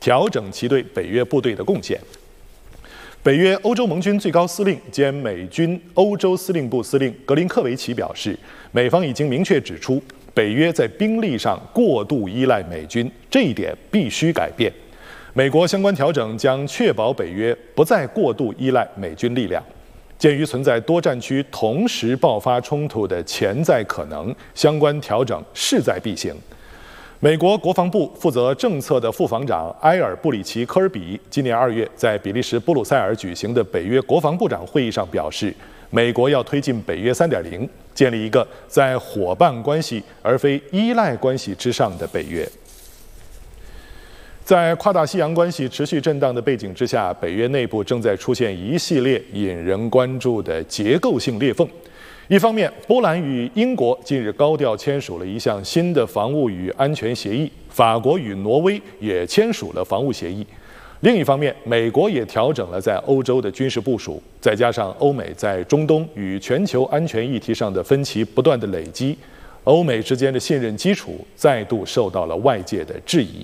调整其对北约部队的贡献。北约欧洲盟军最高司令兼美军欧洲司令部司令格林科维奇表示，美方已经明确指出，北约在兵力上过度依赖美军，这一点必须改变。美国相关调整将确保北约不再过度依赖美军力量。鉴于存在多战区同时爆发冲突的潜在可能，相关调整势在必行。美国国防部负责政策的副防长埃尔布里奇科尔比今年2月在比利时布鲁塞尔举行的北约国防部长会议上表示，美国要推进北约 3.0， 建立一个在伙伴关系而非依赖关系之上的北约。在跨大西洋关系持续震荡的背景之下，北约内部正在出现一系列引人关注的结构性裂缝。一方面，波兰与英国近日高调签署了一项新的防务与安全协议，法国与挪威也签署了防务协议。另一方面，美国也调整了在欧洲的军事部署，再加上欧美在中东与全球安全议题上的分歧不断的累积，欧美之间的信任基础再度受到了外界的质疑。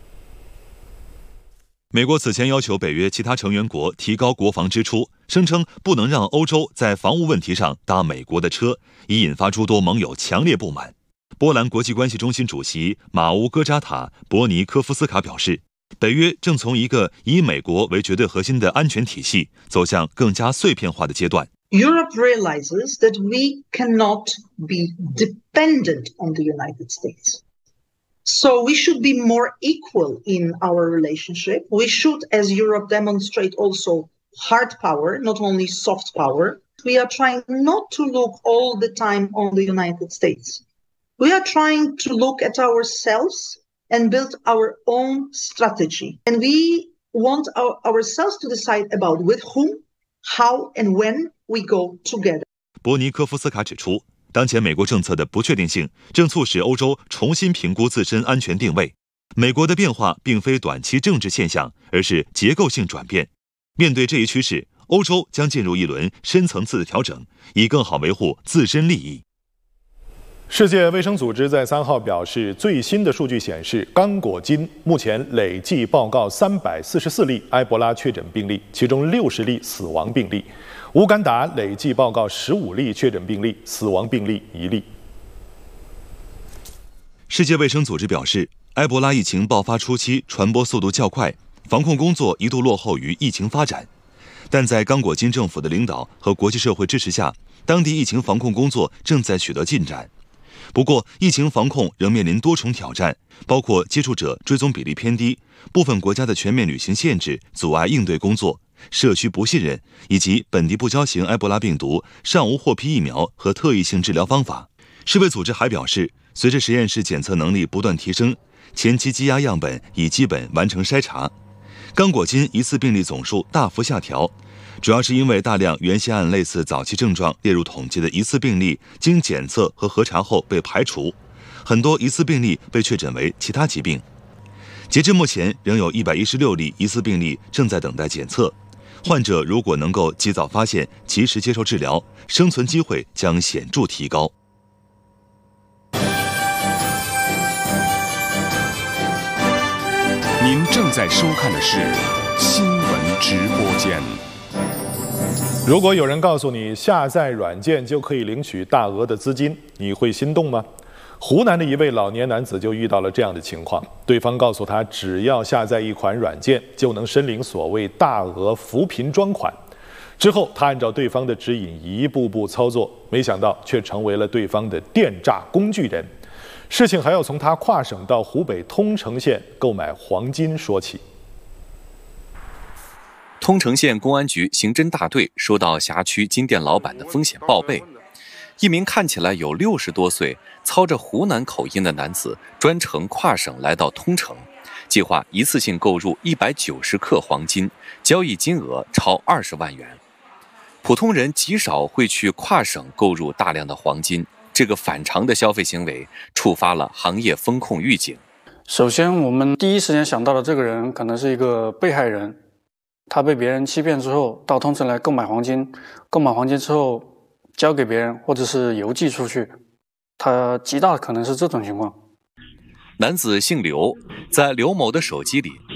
美国此前要求北约其他成员国提高国防支出，声称不能让欧洲在防务问题上搭美国的车，已引发诸多盟友强烈不满。波兰国际关系中心主席马乌戈扎塔·博尼科夫斯卡表示，北约正从一个以美国为绝对核心的安全体系走向更加碎片化的阶段。 Europe realizes that we cannot be dependent on the United States.So we should be more equal in our relationship. We should, as Europe, demonstrate also hard power, not only soft power. We are trying not to look all the time on the United States. We are trying to look at ourselves and build our own strategy. And we want ourselves to decide about with whom, how, and when we go together. 博尼科夫斯卡指出，当前美国政策的不确定性正促使欧洲重新评估自身安全定位。美国的变化并非短期政治现象，而是结构性转变。面对这一趋势，欧洲将进入一轮深层次的调整，以更好维护自身利益。 世界卫生组织在3号表示，最新的数据显示，刚果金目前累计报告344例埃博拉确诊病例，其中60例死亡病例。乌干达累计报告15例确诊病例，死亡病例1例。 世界卫生组织表示，埃博拉疫情爆发初期传播速度较快，防控工作一度落后于疫情发展。但在刚果金政府的领导和国际社会支持下，当地疫情防控工作正在取得进展。不过，疫情防控仍面临多重挑战，包括接触者追踪比例偏低、部分国家的全面旅行限制阻碍应对工作、社区不信任，以及本地不交型埃博拉病毒尚无获批疫苗和特异性治疗方法。世卫组织还表示，随着实验室检测能力不断提升，前期积压样本已基本完成筛查。刚果金疑似病例总数大幅下调，主要是因为大量原先按类似早期症状列入统计的疑似病例经检测和核查后被排除，很多疑似病例被确诊为其他疾病。截至目前，仍有116例疑似病例正在等待检测。患者如果能够及早发现、及时接受治疗，生存机会将显著提高。 您正在收看的是新闻直播间。 如果有人告诉你下载软件就可以领取大额的资金，你会心动吗？湖南的一位老年男子就遇到了这样的情况，对方告诉他，只要下载一款软件，就能申领所谓大额扶贫专款。之后，他按照对方的指引一步步操作，没想到却成为了对方的电诈工具人。事情还要从他跨省到湖北通城县购买黄金说起。 通城县公安局刑侦大队收到辖区金店老板的风险报备，一名看起来有60多岁、操着湖南口音的男子专程跨省来到通城，计划一次性购入190克黄金，交易金额超20万元。普通人极少会去跨省购入大量的黄金，这个反常的消费行为触发了行业风控预警。 首先，我们第一时间想到的这个人可能是一个被害人，他被别人欺骗之后到通城来购买黄金，购买黄金之后交给别人或者是邮寄出去，他极大可能是这种情况。 男子姓刘，在刘某的手机里